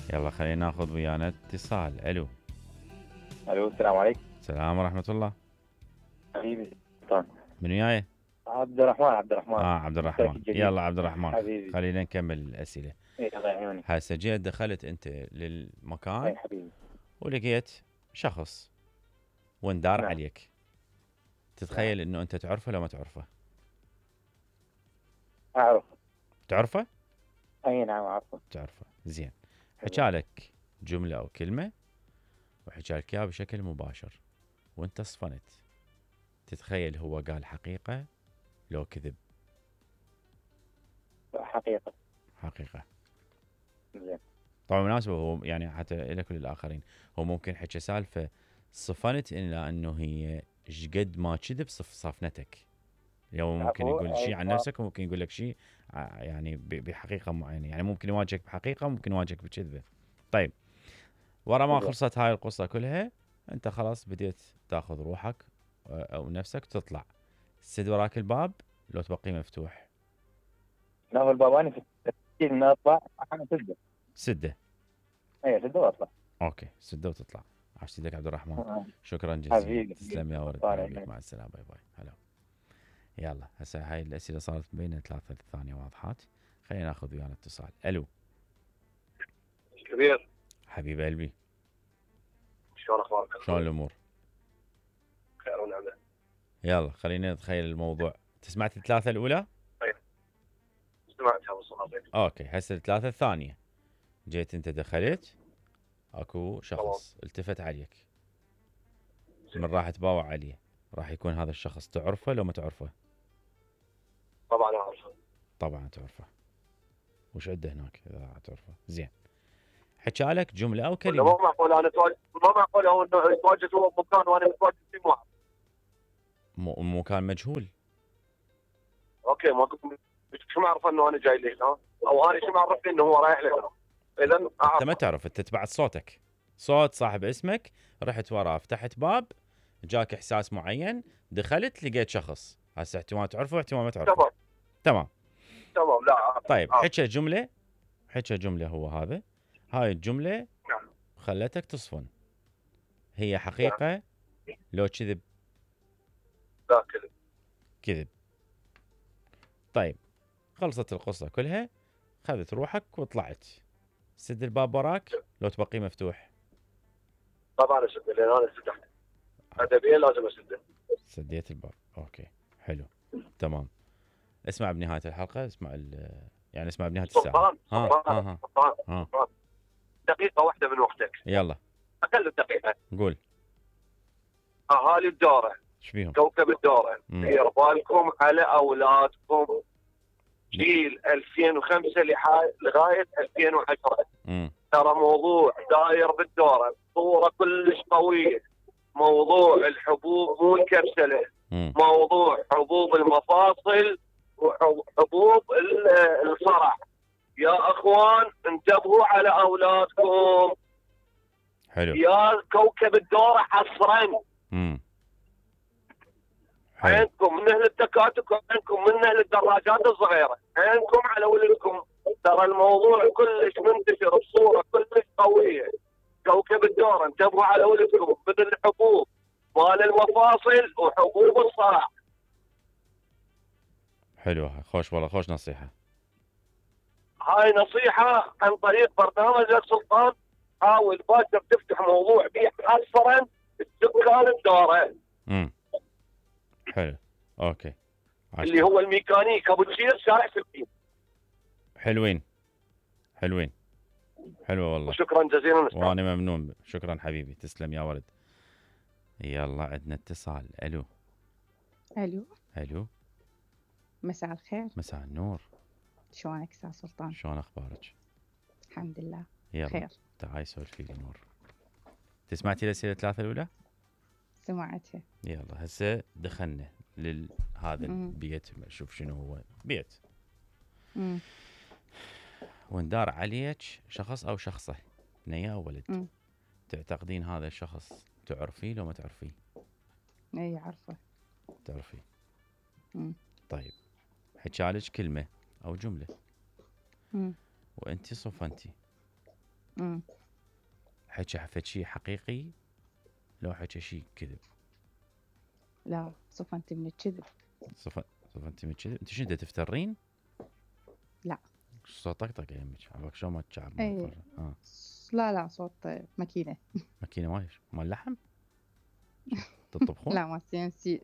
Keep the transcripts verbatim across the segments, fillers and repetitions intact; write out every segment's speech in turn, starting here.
يلا خلينا ناخذ ويانا اتصال. الو. الو السلام عليكم. السلام ورحمة الله. حبيبي سلطان. من وياي؟ عبد الرحمن عبد الرحمن اه عبد مشترك الرحمن. الجديد. يلا عبد الرحمن، حبيبي. خلينا نكمل الأسئلة. ايه الله يعيونك. هسه جيت دخلت انت اي للمكان حبيبي. ولقيت شخص واندار نعم. عليك، تتخيل انه انت تعرفه لو ما تعرفه؟ اعرف. تعرفه؟ اي نعم اعرفه. تعرفه زين. حكالك جملة او كلمة وحكالك اياها بشكل مباشر وانت صفنت، تتخيل هو قال حقيقة لو كذب؟ حقيقة. حقيقة. زين. طبعا بالمناسبة هو يعني حتى لك وللآخرين، هو ممكن حكى سالفة صفنت إلا أنه هي شقد ما كذب صف صفنتك. يعني ممكن عفو، يقول شيء عن أيوة. نفسك وممكن يقول لك شيء ع- يعني ب- بحقيقة معينة، يعني ممكن يواجهك بحقيقة وممكن يواجهك بكذبة. طيب ورا ما زين. خلصت هاي القصة كلها أنت خلاص بديت تاخذ روحك أو نفسك تطلع، تسد وراك الباب لو تبقيه مفتوح؟ ناخذ الباباني في التفكير اني اطلع. انا سده. سده. اي سده واطلع. اوكي سده وتطلع. عشت لك عبد الرحمن، آه. شكرا جزيلا. حبيبي. تسلم يا ولد، طالع هلا بك، عينك. مع السلامه، باي باي. هلا. يلا هسه هاي الاسئله صارت بين ثلاثة ثانية واضحات. خلينا ناخذ ويانا اتصال. الو. كبير. حبيب قلبي، شلون اخبارك؟ شلون الامور؟ خير ونعمه. يلا خلينا نتخيل الموضوع. تسمعت الثلاثه الاولى؟ سمعتها بالصلاة. اوكي هسه الثلاثه الثانيه. جيت انت دخلت، اكو شخص التفت عليك، من راح تباوع عليه راح يكون هذا الشخص تعرفه لو ما تعرفه؟ طبعا اعرفه. طبعا تعرفه. وش عنده هناك اذا تعرفه؟ زين. حكالك جمله او ولا كلمه. مو معقول انا اتواجد، مو معقول هو انه يتواجد هو بمكان وانا متواجد في مو. م- مكان مجهول. اوكي ما كنت شو ما اعرف انه انا جاي لي هنا، او انا شو ما عرفني انه هو رايح لهنا. اذا انت اعرف. ما تعرف، انت تبعت صوتك، صوت صاحب اسمك، رحت وراه، فتحت باب، جاك احساس معين، دخلت لقيت شخص. هسه احتمال تعرفه واحتمال ما تعرفه. تمام تمام. تمام. لا أعرف. طيب أعرف. حكى جمله، حكى جمله هو هذا، هاي الجمله نعم. خلتك تصفن، هي حقيقه لو كذب؟ لا كذب. كذب. طيب خلصت القصه كلها، خذت روحك وطلعت، سد الباب وراك لو تبقيه مفتوح؟ طبعا اسده لان انا فتحت ادبيا لازم اسده. سديت الباب. اوكي حلو تمام. اسمع بنهايه الحلقه، اسمع ال يعني اسمع بنهايه الساعه. سلطان ها ها سلطان ها سلطان ها سلطان. دقيقه واحده من وقتك، يلا اقل دقيقه. قول. اهالي الدوره، ايش بيهم؟ كوكب الدوره، مم. دير بالكم على اولادكم. جيل ألفين وخمسة لحا- لغايه ألفين وعشرة. امم ترى موضوع داير بالدوره بصوره كلش قويه. موضوع الحبوب مو الكبسله، امم موضوع حبوب المفاصل وحبوب ال- الصرع. يا اخوان انتبهوا على اولادكم. حلو. يا كوكب الدوره حصرا، امم حلو. عينكم من اهل التكاتك وعينكم من اهل الدراجات الصغيره، عينكم على ولدكم. ترى الموضوع كلش منتشر بصوره كلش قويه. كوكب الدوره انتبهوا على ولدكم من الحبوب مال المفاصل وحبوب الصرع. حلو خوش والله، خوش نصيحه. هاي نصيحه عن طريق برنامجك سلطان. حاول باكر تفتح موضوع به حصرا سكان الدوره امم حلو. اوكي عشت. اللي هو الميكانيك ابو تشير شارع سلفين. حلوين حلوين. حلوه والله. وشكرا جزيلا أستاذ. وانا ممنون، شكرا حبيبي، تسلم يا ولد. يلا عندنا اتصال. الو. الو الو. مساء الخير، مساء النور، شلونك استاذ سلطان؟ شلون اخبارك؟ الحمد لله يلا خير. تعالي سولفي لي نور. تسمعتي الاسئله الثلاثه الاولى؟ سمعتها. يلا هسه دخلنا لهذا مم. البيت، شوف شنو هو بيت، امم واندار عليك شخص او شخصه، بنيه او ولد. مم. تعتقدين هذا الشخص تعرفيه لو ما تعرفيه؟ اي عارفه. تعرفيه. مم. طيب حكالك كلمه او جمله مم. وانت صفنتي، أمم. حكى فد شيء حقيقي لو حكى شيء كذب؟ لا صفة أنت من الكذب. صفة صفة انت من كذب. انت شنو تفترين؟ لا. صوتك طق يمك عباك شلون ما تشعب. اي اه لا لا صوت ماكينة. ماكينه مال مال لحم تطبخون؟ لا ما سي ان سي.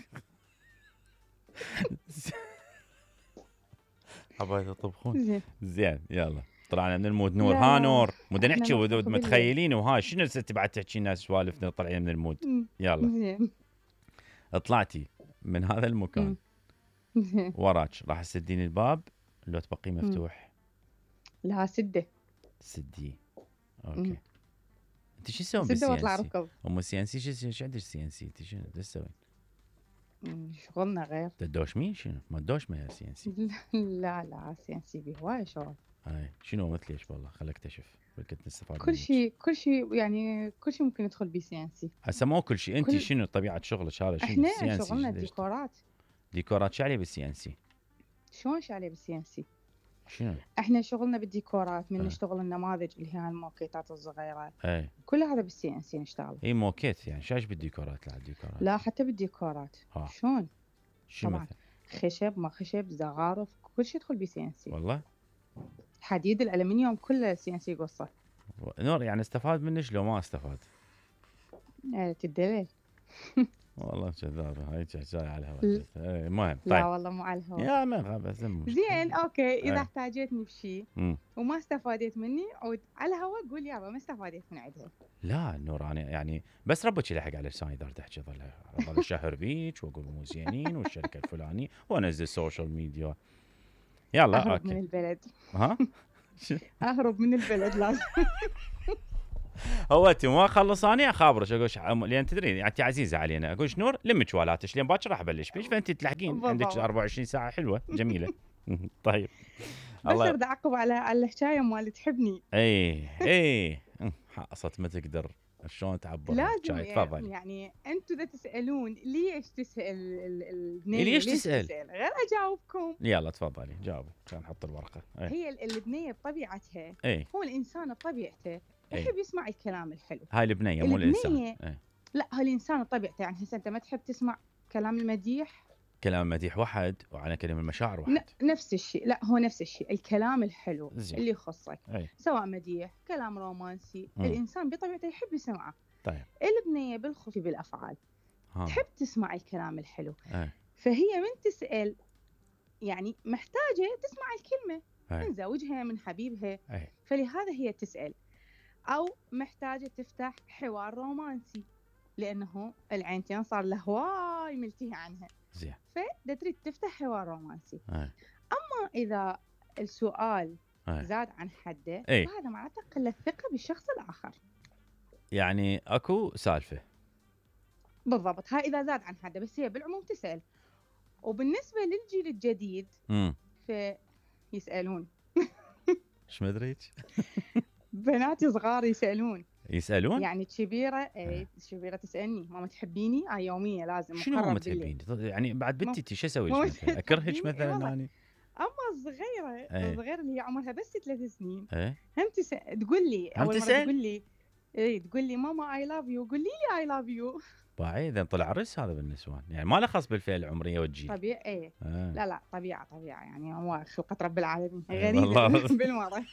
عباك تطبخون. زين زين يلا طلعنا من المود. نور لا ها لا نور مو احنا نحكي نطبخ بالليل. متخيلين وها شنو هسه بعد تحكي لنا سوالفنا طلعنا من المود. أمم. يلا زين طلعتي من هذا المكان أمم. زين وراك راح تسدين الباب لو تبقي مفتوح؟ لا سدة سديه. اوكي. أمم. انت شو تسوين سدة بالسي واطلع ان سي؟ اركض. ام السي ان سي شو شو عندك سي ان سي؟ انت شنو تسوين؟ أمم، شغلنا غير. تدوشمين شنو؟ ما تدوشمه يا سي ان سي. لا لا سي ان سي بي هواي شغل. هاي شنو مثل ايش والله خليك اكتشف كنت نستفاد كل منك. شيء كل شيء يعني كل شيء ممكن يدخل بي سي ان سي. هسه مو كل شيء. انت كل- شنو طبيعه شغلك هذا؟ شنو احنا السي ان سي؟ شغلنا ليش؟ ديكورات. ديكورات شو عليه بالسي ان سي؟ شلون شعلي بالسي ان سي؟ شنو؟ احنا شغلنا بالديكورات من آه. نشتغل النماذج اللي هي الموكيتات الصغيره اي كل هذا بالسي ان سي نشتغل. اي موكيت يعني شاش بالديكورات. لا الديكورات لا حتى بالديكورات. ها. شلون؟ شو طبعاً. مثل؟ خشب ما خشب زخارف كل شيء يدخل بي سي ان سي. والله حديد الالمنيوم كله سي ان سي قصه. نور يعني استفاد منش لو ما استفاد؟ آه، تدري. والله كذابه هاي جاي على الهواء. ل- إيه، المهم لا طيب والله مو على الهواء. يا ما غاب بس مو مشكلة. زين اوكي اذا إيه. احتاجتني بشيء مم. وما استفادت مني عود على الهواء قول يابا ما استفادت من عندها. لا نوراني يعني بس ربك يلحق على لساني اذا تحكي ظل ظل اشهر بيك واقول مو زينين والشركه الفلانيه وانزل سوشيال ميديا. يلا اهرب من اوكي. البلد. ها اهرب من البلد لازم. هو انت ما خلص انا اخابرك اقول ش- لان تدرين يعني انت عزيزه علينا اقول نور لم جوالاتك لين باكر راح ابلش بيش فانت تلحقين عندك بالضبط. أربعة وعشرين ساعه حلوه جميله. طيب بس الله ارد اعقب على على الحكايه مال تحبني. اي اي حقصت ما تقدر شلون تعبر لازم الشاي. تفضلي. يعني انتم اذا تسالون ليش تسال ال- البنيه إيه ليش تسأل؟ غير اجاوبكم. يلا تفضلي جاوبي كان نحط الورقه. اي هي ال- البنيه بطبيعتها اي هو الانسان بطبيعته إيه. يحب يسمع الكلام الحلو. هاي البنيه مو الانسان. البنية- اي. لا هو الانسان بطبيعته يعني هسه انت ما تحب تسمع كلام المديح. كلام مديح واحد وعلى كلام المشاعر ن- واحد. نفس الشيء. لا هو نفس الشيء الكلام الحلو زين. اللي يخصك اي سواء مديح كلام رومانسي. مم. الانسان بطبيعته يحب يسمعه. طيب البنيه بالخصوص بالافعال ها تحب تسمع الكلام الحلو. اي فهي من تسأل يعني محتاجة تسمع الكلمة اي من زوجها من حبيبها. اي فلهذا هي تسأل. أو محتاجة تفتح حوار رومانسي لأنه العينتين صار له هواي ملتهي عنها زين فتريد تفتح حوار رومانسي. اي أما إذا السؤال اي زاد عن حده إيه. فهذا معناته قلة ثقة بالشخص الآخر. يعني اكو سالفه. بالضبط هاي إذا زاد عن حده بس هي بالعموم تسأل. وبالنسبة للجيل الجديد امم فيسألون. ايش مدري بناتي صغار يسألون يسالون يعني كبيرة إيه. اي كبيرة تسألني ماما تحبيني؟ آه يومية لازم شنو مقرر ما بالليل. تحبين يعني بعد مو- بنتي شو اسوي مو لك مثلا اكرهك تحبيني؟ مثلا والله. اني أما الصغيرة إيه. الصغيرة اللي هي عمرها بس ثلاث سنين ايه هم تس... تقول لي هم أول مرة تسأل؟ تقول لي اي تقول لي ماما اي لاف يو قولي لي اي لاف يو. باعي اذا طلع رس هذا بالنسوان يعني ما له خاص بالفئه العمريه والجيل. طبيعي ايه. آه. لا لا طبيعة طبيعة يعني هو خلقة رب العالمين إيه غريبة والله. بالمرة.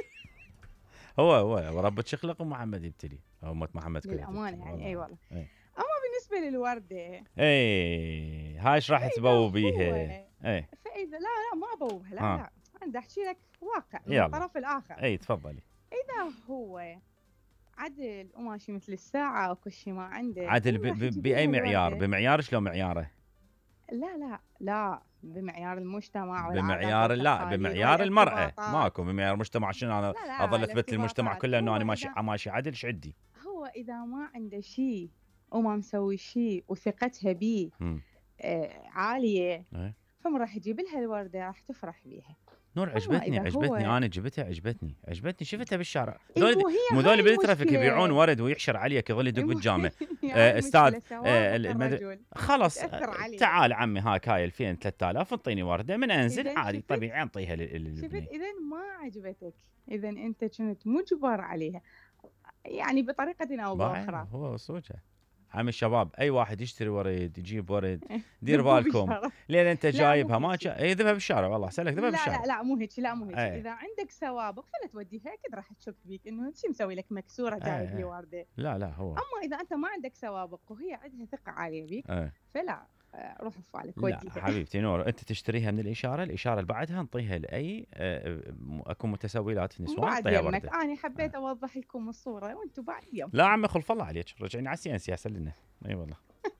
هو هو وربك يخلق ومحمد يبتلي او امه محمد كلها للأمانة تبتلي. يعني اي والله. إيه. أما بالنسبة للوردة اي هاي ايش راح فإذا تبوبيها؟ هو- اي فإذا لا لا ما أبوبها لا ها. لا أنا أحكي لك واقع من يلا. الطرف الآخر. اي تفضلي. إذا هو عدل وماشي مثل الساعة وكل شيء ما عنده عادل ب- راح ب- يجيب باي لها معيار؟ الوردة. بمعيار شلون معياره؟ لا لا لا بمعيار المجتمع والعادات بمعيار لا والتقاليد بمعيار المرأة والارتباطات. ماكو بمعيار المجتمع. شنو انا لا لا اظل اثبت للمجتمع الارتباطات. كله انه هو انا ماشي إذا- ماشي عدل ايش عندي؟ هو إذا ما عنده شيء وما مسوي شيء وثقتها بيه مم. آه عالية إيه. فما راح يجيب لها الوردة راح تفرح بيها. نور أما عجبتني إذا عجبتني هو انا جبتها عجبتني عجبتني شفتها بالشارع إيه ذول مو هي مو هاي ذول بالترافيك المشكلة. يبيعون ورد ويحشر عليك يظل يدق مو- بالجامع هاي آه، استاذ المشكلة، آه، سوابق المد- الرجل خلاص تأثر آه، عليه. تعال عمي هاك هاي ألفين ثلاثة آلاف انطيني ورده من انزل إذن عادي شفت؟ طبيعي انطيها لل- شفت للبنيه. إذا ما عجبتك، إذا أنت كنت مجبر عليها يعني بطريقة أو باين بأخرى. هو صوجه عم الشباب اي واحد يشتري ورد يجيب ورد دير ذبوا بالكم بالشارع. لين انت لا، جايبها مو ما هيك. جا... اي ذبها بالشارع والله سلك ذبها لا لا بالشارع. لا مو هيك، لا مو هيك. أي. إذا عندك سوابق فلا توديها، أكيد راح تشك فيك إنه شو مسوي لك مكسورة جايب أي. لي وردة. لا لا هو أما إذا أنت ما عندك سوابق وهي عندها ثقة عالية بيك ايه. فلا آه، روح افعلك لا وديها. حبيبتي نور انت تشتريها من الاشاره الاشاره اللي بعدها نطيها لاي آه، م- اكو متسولات نسوان بعد طيها يمك ورده. انا حبيت اوضح لكم الصوره وانتم بعد يم. لا عمي خلف الله عليك رجعين على السي ان سي احسن لنا. اي والله.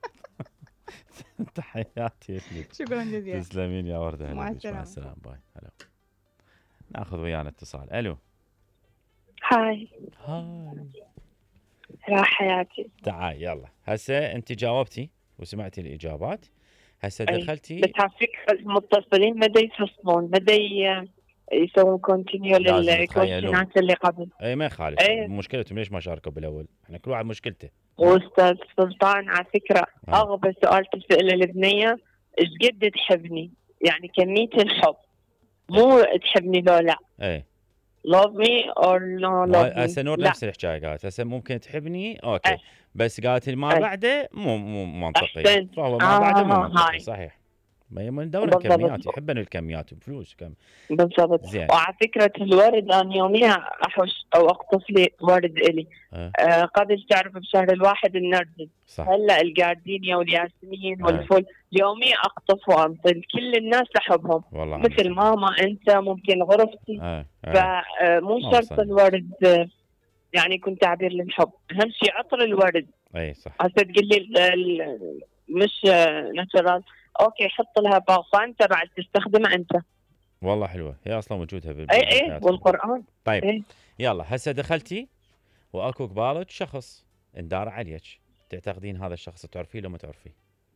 تحياتي لك. شكرا جزيلا. تسلمين يا ورده. هلا مع بيك. مع السلامة. السلامه باي. هلا ناخذ ويانا اتصال. الو. هاي هاي يا حياتي. تعال يلا هسه انت جاوبتي وسمعتي الاجابات هسه أي. دخلتي. بس على فكرة المتصلين مدى يفصلون مدى ي- يسوون كونتينيو لازم للكويشنات اللي قبل. اي ما يخالف أي. مشكلتهم ليش ما شاركوا بالاول احنا كل واحد مشكلته. واستاذ سلطان على فكرة آه. اغبى سؤال تسأله البنية ايش قد تحبني؟ يعني كمية الحب مو تحبني لو لا. اي love me or no love me. هسه نور لا. نفس الحكايه قالت هسه ممكن تحبني اوكي أي. بس قالت لي ما أي. بعده مو مو منطقي. أحسنت. فهو ما بعده مو آه، منطقي هاي. صحيح. ما هي من دور بالضبط. الكميات يحبن الكميات بفلوس كم. بالضبط. زين. وعلى فكرة الورد أنا يوميا أحوش أو أقطف لي ورد إلي. أه. آه قبل تعرف بشهر الواحد النرجس. صح. هلا الجاردينيا والياسمين أه. والفل يوميا أقطف وأنطي كل الناس أحبهم والله مثل عم ماما أنت ممكن غرفتي. أه. أه. فمو ما شرط وصل. الورد آه، يعني يكون تعبير للحب. أهم شيء عطر الورد. اي صح. هسه تقول لي ال- ال- مش ناتشرال اوكي حط لها باغفان بعد تستخدمها انت. والله حلوه هي اصلا وجودها بال اي اي بالحياة. والقران. طيب إيه. يلا هسه دخلتي واكو قبالك شخص اندار عليك تعتقدين هذا الشخص تعرفيه لو ما تعرفيه؟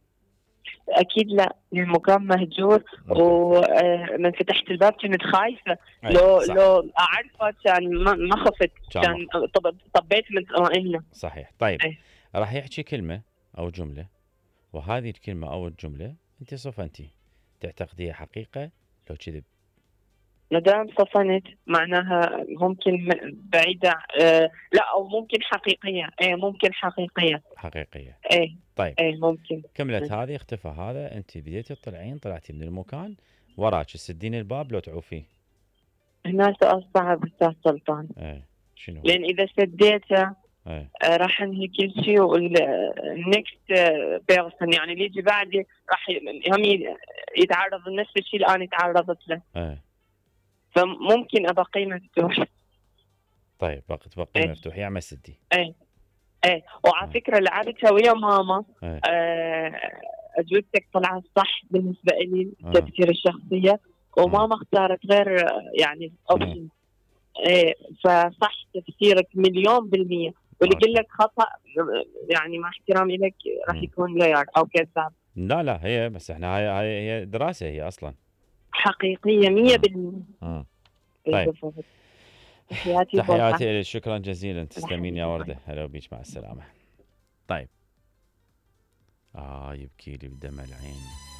اكيد لا المكان مهجور ومن فتحت الباب كنت خايفه. أي، لو صح. لو اعرفه كان ما, ما خفت كان كان طب- طبيت مطمئنه. صحيح. طيب أي. راح يحكي كلمه او جمله وهذه الكلمه او الجمله انت صفنتي تعتقديها حقيقه لو كذب. ما دام صفنت معناها ممكن م- بعيده آه لا او ممكن حقيقيه. اي ممكن حقيقيه. حقيقيه. اي طيب اي ممكن. كملت هذه اختفى هذا انت بديتي تطلعين طلعتي من المكان وراك تسدين الباب لو تعوفيه. هنا سؤال صعب استاذ سلطان. ايه شنو؟ لان اذا سديته ايه آه، راح انهي كل شيء والنكست بيرسون يعني اللي يجي بعدي راح ي- هم ي- يتعرض لنفس الشيء اللي انا تعرضت له. ايه فممكن ابقي مفتوح. طيب بقى تبقي إيه. مفتوح يا ما سدي. ايه ايه وعلى آه. فكره لعبتها ويا ماما. ايه آه، اجوبتك طلعت صح بالنسبه لي آه. تفكير الشخصيه وماما اختارت غير آه، يعني اوبشن. ايه فصح تفكيرك مليون بالمية واللي آه. يقول لك خطا آه، يعني مع احترامي لك راح مم. يكون ليار او كذاب. لا لا هي بس احنا هاي هاي هي دراسه هي اصلا. حقيقية مية بالمية. اه طيب. بالضبط. تحياتي بوضع. تحياتي لك شكرا جزيلا تسلمين يا ورده. هلا بيك مع السلامه. طيب اه يبكي لي بدمع العين.